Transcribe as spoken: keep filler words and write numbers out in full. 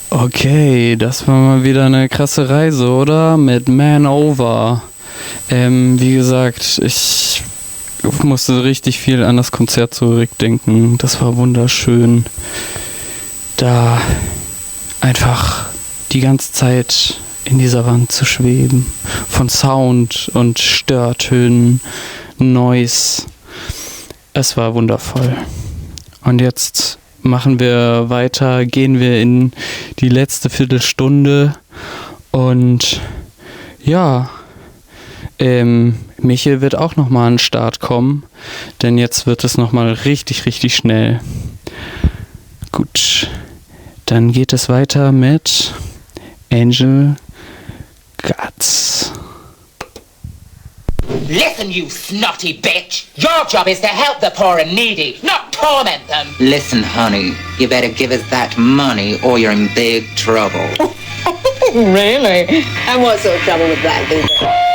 Okay, das war mal wieder eine krasse Reise, oder? Mit Man Over. Ähm, wie gesagt, ich musste richtig viel an das Konzert zurückdenken. Das war wunderschön. Da einfach die ganze Zeit in dieser Wand zu schweben. Von Sound und Störtönen, Noise. Es war wundervoll. Und jetzt machen wir weiter, gehen wir in die letzte Viertelstunde und ja, ähm, Michel wird auch nochmal an den Start kommen, denn jetzt wird es nochmal richtig, richtig schnell. Gut, dann geht es weiter mit Angel Guts. Listen, you snotty bitch! Your job is to help the poor and needy, not torment them! Listen, honey, you better give us that money or you're in big trouble. Really? And what sort of trouble would that be?